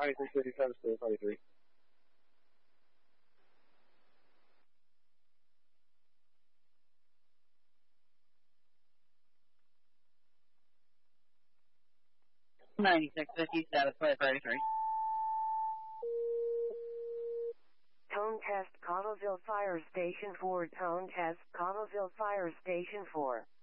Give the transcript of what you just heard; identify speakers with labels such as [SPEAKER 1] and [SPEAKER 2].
[SPEAKER 1] 9357, still 23.
[SPEAKER 2] Tone test Cottleville Fire Station 4. Tone test Cottleville Fire Station 4.